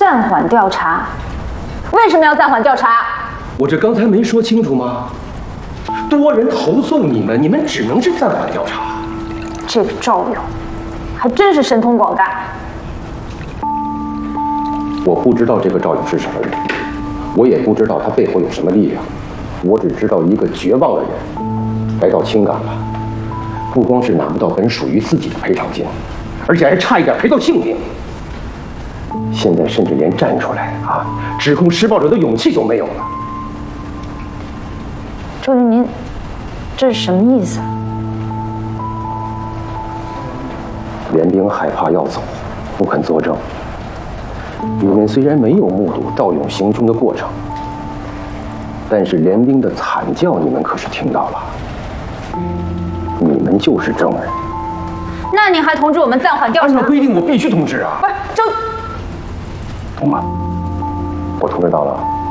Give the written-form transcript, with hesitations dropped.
暂缓调查。为什么要暂缓调查？ 我这刚才没说清楚吗？多人投诉你们，你们只能是暂缓调查。 这个赵勇，还真是神通广大。 我不知道这个赵勇是什么人，我也不知道他背后有什么力量，我只知道一个绝望的人来到青冈了，不光是拿不到本属于自己的赔偿金，而且还差一点赔到性命。现在甚至连站出来指控施暴者的勇气都没有了。 周云，您这是什么意思？ 连兵害怕要走，不肯作证。你们虽然没有目睹赵勇行凶的过程，但是连兵的惨叫你们可是听到了，你们就是证人。 那您还通知我们暂缓调查？ 按照规定，我必须通知啊！ 不是周， 懂吗？我通知到了。